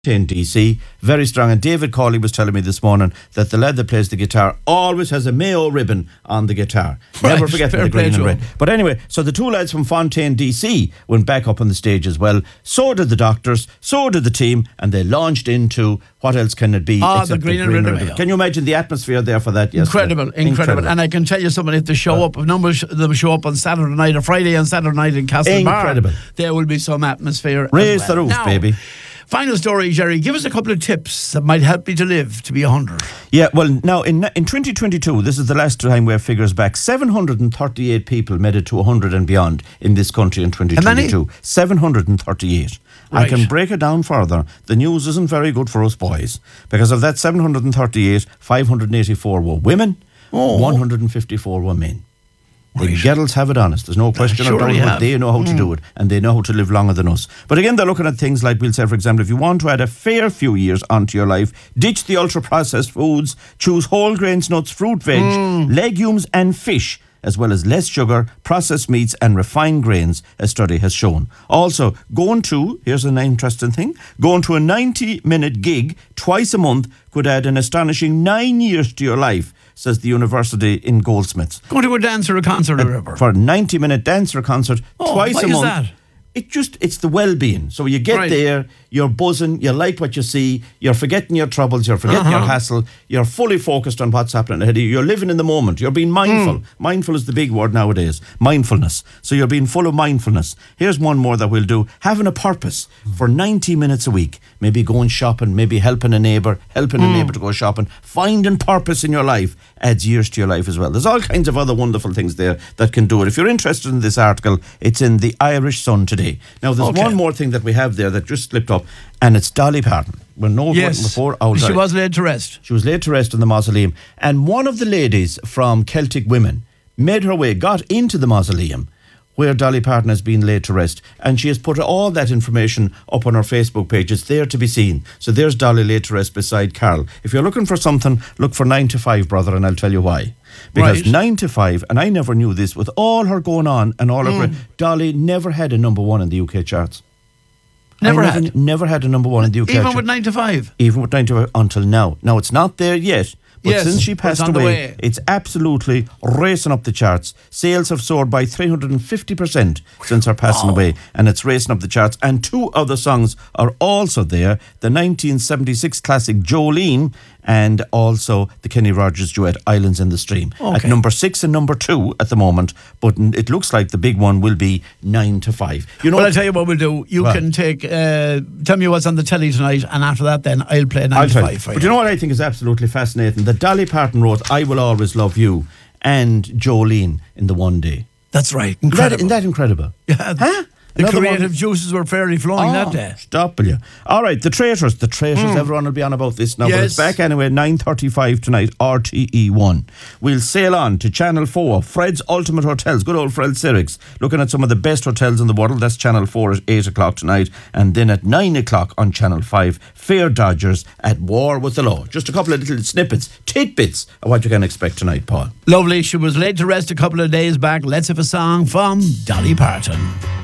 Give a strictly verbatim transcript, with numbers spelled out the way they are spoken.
in D C, very strong. And David Cawley was telling me this morning that the lad that plays the guitar always has a Mayo ribbon on the guitar. Right, Never forget the green and Joe. red. But anyway, so the two lads from Fontaine, D C went back up on the stage as well. So did the doctors, so did the team, and they launched into what else can it be? Ah, except the green and red ribbon. Can you imagine the atmosphere there for that? Yesterday? Incredible, incredible, incredible. And I can tell you something, if they show up, if numbers of them show up on Saturday night or Friday and Saturday night in Castlebar, Incredible. there will be some atmosphere. Raise as the well. roof, Now, baby. Final story, Jerry. Give us a couple of tips that might help me to live to be one hundred. Yeah, well, now in in twenty twenty-two, this is the last time we have figures back, seven hundred thirty-eight people made it to one hundred and beyond in this country in twenty twenty-two. seven hundred thirty-eight. Right. I can break it down further. The news isn't very good for us boys. Because of that seven hundred thirty-eight, five hundred eighty-four were women, Oh. one hundred fifty-four were men. The Right. girls have it honest. There's no question Sure about they it. But have. they know how to do it, and they know how to live longer than us. But again, they're looking at things like, we'll say, for example, if you want to add a fair few years onto your life, ditch the ultra-processed foods, choose whole grains, nuts, fruit, veg, legumes and fish, as well as less sugar, processed meats and refined grains, a study has shown. Also, going to, here's an interesting thing, going to a ninety-minute gig twice a month could add an astonishing nine years to your life, says the university in Goldsmiths. Going to a dance or a concert or whatever. For a ninety-minute dance or concert Oh, twice why a is month. that? It just, it's the well-being. So you get Right. there, you're buzzing, you like what you see, you're forgetting your troubles, you're forgetting your Uh-huh. hassle, you're fully focused on what's happening ahead of you, you're living in the moment, you're being mindful. Mm. Mindful is the big word nowadays. Mindfulness. So you're being full of mindfulness. Here's one more that we'll do. Having a purpose for ninety minutes a week. Maybe going shopping, maybe helping a neighbour, helping a Mm. neighbour to go shopping. Finding purpose in your life adds years to your life as well. There's all kinds of other wonderful things there that can do it. If you're interested in this article, it's in the Irish Sun today. Now, there's Okay. one more thing that we have there that just slipped up, and it's Dolly Parton. We know Yes, before. Old she Dolly. was laid to rest. She was laid to rest in the mausoleum. And one of the ladies from Celtic Women made her way, got into the mausoleum where Dolly Parton has been laid to rest. And she has put all that information up on her Facebook page. It's there to be seen. So there's Dolly laid to rest beside Carol. If you're looking for something, look for nine to five, brother, and I'll tell you why. Because Right. nine to five, and I never knew this, with all her going on and all her... Dolly never had a number one in the U K charts. Never I had. Never, never had a number one in the U K Even charts. with nine to five. Even with nine to five until now. Now, it's not there yet. But Yes, since she but it's passed on the away, way. it's absolutely racing up the charts. Sales have soared by three hundred fifty percent since her passing Wow. away, and it's racing up the charts. And two other songs are also there. The nineteen seventy-six classic Jolene, and also the Kenny Rogers duet Islands in the Stream. At Okay. number six and number two at the moment, but n- it looks like the big one will be nine to five. You know, Well, I'll tell you what we'll do. You Well. can take, uh, tell me what's on the telly tonight, and after that, then I'll play nine I'll to tell five you. for But you know what I think is absolutely fascinating? That Dolly Parton wrote I Will Always Love You and Jolene in the one day. That's right. Isn't that, Incredible. isn't that incredible? Yeah. Huh? The Another creative one- juices were fairly flowing Oh, that day. Stop, will you? All right, the Traitors. The Traitors. Everyone will be on about this now. But it's Yes. back anyway, nine thirty-five tonight, R T E one. We'll sail on to Channel four, Fred's Ultimate Hotels. Good old Fred Sirix. Looking at some of the best hotels in the world. That's Channel four at eight o'clock tonight. And then at nine o'clock on Channel five, Fair Dodgers at War with the Law. Just a couple of little snippets, tidbits of what you can expect tonight, Paul. Lovely. She was laid to rest a couple of days back. Let's have a song from Dolly Parton.